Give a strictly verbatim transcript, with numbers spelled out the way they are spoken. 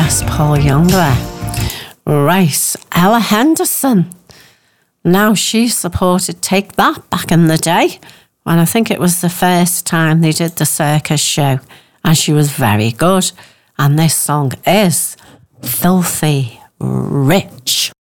Yes, Paul Young there. Right, Ella Henderson. Now, she supported Take That back in the day, when I think it was the first time they did the circus show, and she was very good. And this song is Filthy Rich.